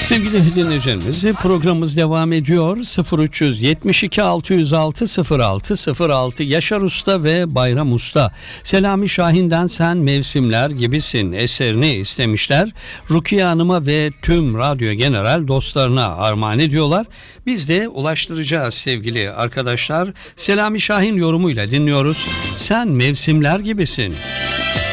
Sevgili dinleyicilerimiz, programımız devam ediyor. 0372 606 06 Yaşar Usta ve Bayram Usta. Selami Şahin'den Sen Mevsimler Gibisin eserini istemişler. Rukiye Hanım'a ve tüm Radyo General dostlarına armağan ediyorlar. Biz de ulaştıracağız sevgili arkadaşlar. Selami Şahin yorumuyla dinliyoruz. Sen Mevsimler Gibisin.